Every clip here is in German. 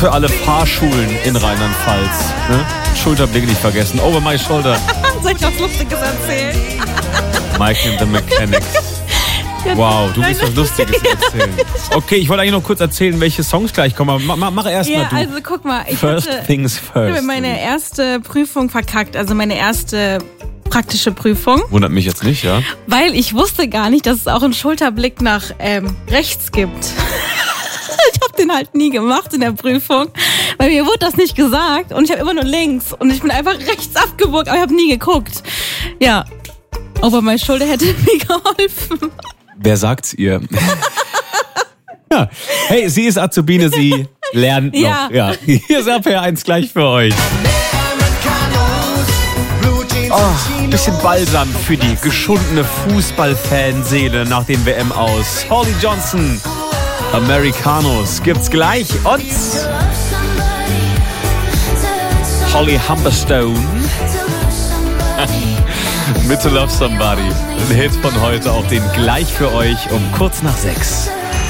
Für alle Fahrschulen in Rheinland-Pfalz. Ne? Schulterblick nicht vergessen. Over my shoulder. Soll ich was Lustiges erzählen? Mike and the Mechanics. Wow, du bist was Lustiges erzählen. Okay, ich wollte eigentlich noch kurz erzählen, welche Songs gleich kommen. Mach erst mal du. Also guck mal. First things first. Ich habe meine erste Prüfung verkackt. Also meine erste praktische Prüfung. Wundert mich jetzt nicht, ja? Weil ich wusste gar nicht, dass es auch einen Schulterblick nach rechts gibt. Ich habe den halt nie gemacht in der Prüfung, weil mir wurde das nicht gesagt und ich habe immer nur links und ich bin einfach rechts abgebogen, aber ich habe nie geguckt. Ja, over my shoulder hätte mir geholfen. Wer sagt's ihr? Ja. Hey, sie ist Azubine, sie lernt noch. Ja. Hier ist RPR1 gleich für euch. Oh, bisschen Balsam für die geschundene Fußballfanseele nach den WM aus. Holly Johnson, Americanos gibt's gleich und Holly Humberstone mit To Love Somebody. Ein Hit von heute, auch den gleich für euch um kurz nach 6.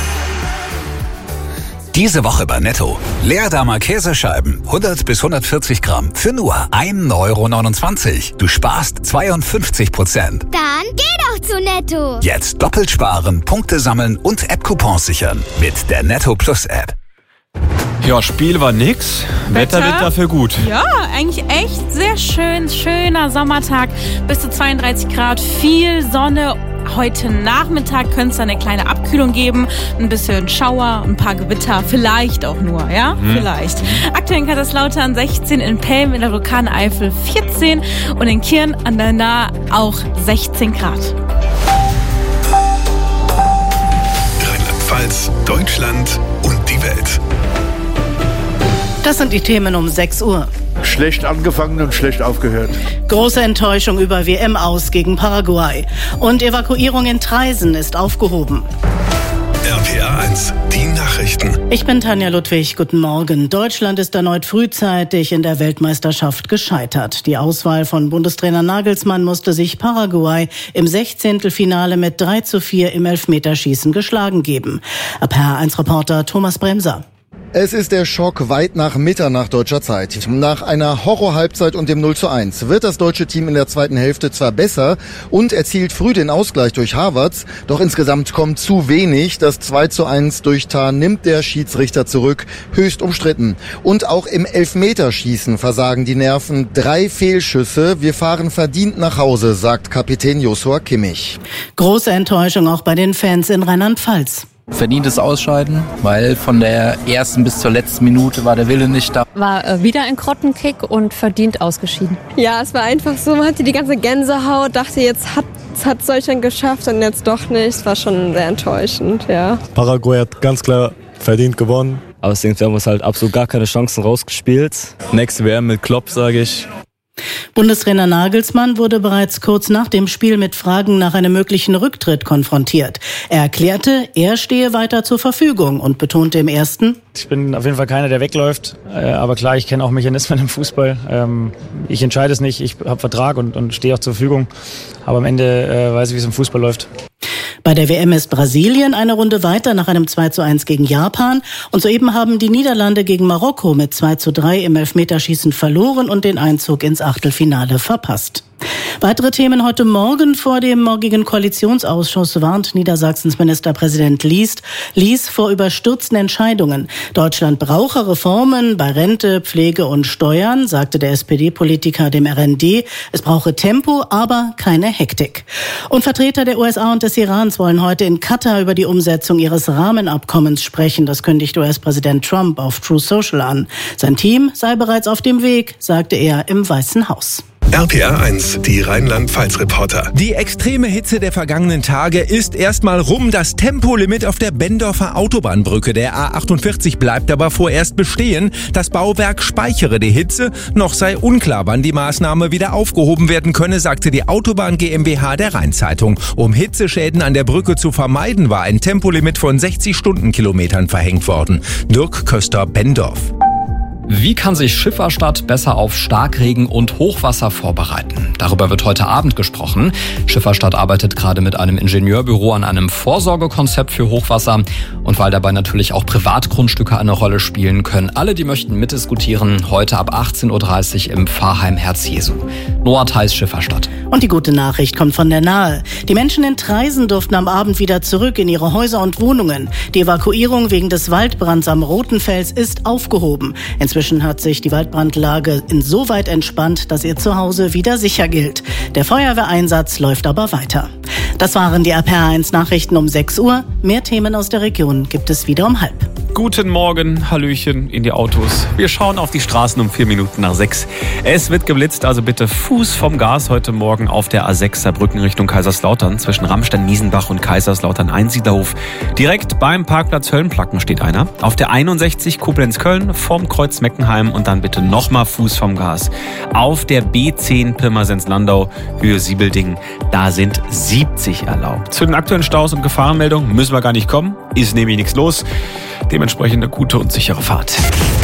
Diese Woche bei Netto. Leerdammer Käsescheiben, 100 bis 140 Gramm für nur 1,29 €. Du sparst 52%. Dann geh doch zu Netto. Jetzt doppelt sparen, Punkte sammeln und App-Coupons sichern mit der Netto Plus App. Ja, Spiel war nix. Wetter wird dafür gut. Ja, eigentlich echt sehr schön. Schöner Sommertag. Bis zu 32 Grad, viel Sonne. Heute Nachmittag könnte es eine kleine Abkühlung geben. Ein bisschen Schauer, ein paar Gewitter. Vielleicht auch nur, ja? Vielleicht. Aktuell in Kaiserslautern 16, in Pelm in der Vulkaneifel 14 und in Kirn an der Nahe auch 16 Grad. Rheinland-Pfalz, Deutschland und die Welt. Das sind die Themen um 6 Uhr. Schlecht angefangen und schlecht aufgehört. Große Enttäuschung über WM-Aus gegen Paraguay. Und Evakuierung in Traisen ist aufgehoben. RPR1, die Nachrichten. Ich bin Tanja Ludwig, guten Morgen. Deutschland ist erneut frühzeitig in der Weltmeisterschaft gescheitert. Die Auswahl von Bundestrainer Nagelsmann musste sich Paraguay im 16. mit 3:4 im Elfmeterschießen geschlagen geben. RPR1-Reporter Thomas Bremser. Es ist der Schock weit nach Mitternacht deutscher Zeit. Nach einer Horror-Halbzeit und dem 0:1 wird das deutsche Team in der zweiten Hälfte zwar besser und erzielt früh den Ausgleich durch Havertz, doch insgesamt kommt zu wenig. Das 2:1 durch Tah nimmt der Schiedsrichter zurück, höchst umstritten. Und auch im Elfmeterschießen versagen die Nerven. 3 Fehlschüsse, wir fahren verdient nach Hause, sagt Kapitän Joshua Kimmich. Große Enttäuschung auch bei den Fans in Rheinland-Pfalz. Verdientes Ausscheiden, weil von der ersten bis zur letzten Minute war der Wille nicht da. War wieder ein Grottenkick und verdient ausgeschieden. Ja, es war einfach so, man hatte die ganze Gänsehaut, dachte jetzt hat Deutschland geschafft und jetzt doch nicht. Es war schon sehr enttäuschend, ja. Paraguay hat ganz klar verdient gewonnen. Aber ich denke, wir haben uns halt absolut gar keine Chancen rausgespielt. Nächste WM mit Klopp, sage ich. Bundestrainer Nagelsmann wurde bereits kurz nach dem Spiel mit Fragen nach einem möglichen Rücktritt konfrontiert. Er erklärte, er stehe weiter zur Verfügung und betonte im ersten: Ich bin auf jeden Fall keiner, der wegläuft, aber klar, ich kenne auch Mechanismen im Fußball. Ich entscheide es nicht, ich habe Vertrag und stehe auch zur Verfügung, aber am Ende weiß ich, wie es im Fußball läuft. Bei der WM ist Brasilien eine Runde weiter nach einem 2:1 gegen Japan. Und soeben haben die Niederlande gegen Marokko mit 2:3 im Elfmeterschießen verloren und den Einzug ins Achtelfinale verpasst. Weitere Themen heute Morgen. Vor dem morgigen Koalitionsausschuss warnt Niedersachsens Ministerpräsident Lies vor überstürzten Entscheidungen. Deutschland brauche Reformen bei Rente, Pflege und Steuern, sagte der SPD-Politiker dem RND. Es brauche Tempo, aber keine Hektik. Und Vertreter der USA und des Irans wollen heute in Katar über die Umsetzung ihres Rahmenabkommens sprechen. Das kündigt US-Präsident Trump auf Truth Social an. Sein Team sei bereits auf dem Weg, sagte er im Weißen Haus. RPR1, die Rheinland-Pfalz-Reporter. Die extreme Hitze der vergangenen Tage ist erstmal rum. Das Tempolimit auf der Bendorfer Autobahnbrücke der A48 bleibt aber vorerst bestehen. Das Bauwerk speichere die Hitze. Noch sei unklar, wann die Maßnahme wieder aufgehoben werden könne, sagte die Autobahn GmbH der Rheinzeitung. Um Hitzeschäden an der Brücke zu vermeiden, war ein Tempolimit von 60 Stundenkilometern verhängt worden. Dirk Köster, Bendorf. Wie kann sich Schifferstadt besser auf Starkregen und Hochwasser vorbereiten? Darüber wird heute Abend gesprochen. Schifferstadt arbeitet gerade mit einem Ingenieurbüro an einem Vorsorgekonzept für Hochwasser. Und weil dabei natürlich auch Privatgrundstücke eine Rolle spielen, können alle, die möchten, mitdiskutieren. Heute ab 18.30 Uhr im Pfarrheim Herz Jesu. Noah Theis, Schifferstadt. Und die gute Nachricht kommt von der Nahe. Die Menschen in Traisen durften am Abend wieder zurück in ihre Häuser und Wohnungen. Die Evakuierung wegen des Waldbrands am Roten Fels ist aufgehoben. Inzwischen hat sich die Waldbrandlage insoweit entspannt, dass ihr Zuhause wieder sicher gilt. Der Feuerwehreinsatz läuft aber weiter. Das waren die RPR1 Nachrichten um 6 Uhr. Mehr Themen aus der Region gibt es wieder um 5:30. Guten Morgen, Hallöchen in die Autos. Wir schauen auf die Straßen um 4 Minuten nach 6. Es wird geblitzt, also bitte Fuß vom Gas heute Morgen auf der A6 Saarbrücken Richtung Kaiserslautern. Zwischen Ramstein-Miesenbach und Kaiserslautern Einsiedlerhof. Direkt beim Parkplatz Höllenplacken steht einer. Auf der 61 Koblenz-Köln vorm Kreuz Meckenheim und dann bitte nochmal Fuß vom Gas. Auf der B10 Pirmasens-Landau, Höhe Siebeldingen, da sind 70 erlaubt. Zu den aktuellen Staus und Gefahrenmeldungen müssen wir gar nicht kommen. Ist nämlich nichts los. Dementsprechend eine gute und sichere Fahrt.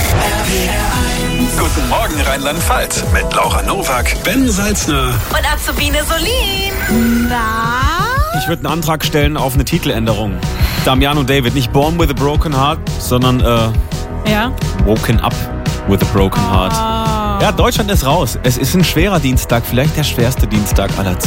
Guten Morgen Rheinland-Pfalz mit Laura Nowak, Ben Salzner und Azubine Solin. Na? Ich würde einen Antrag stellen auf eine Titeländerung. Damiano David, nicht Born with a Broken Heart, sondern Woken Up with a Broken Heart. Ja, Deutschland ist raus. Es ist ein schwerer Dienstag, vielleicht der schwerste Dienstag aller Zeiten.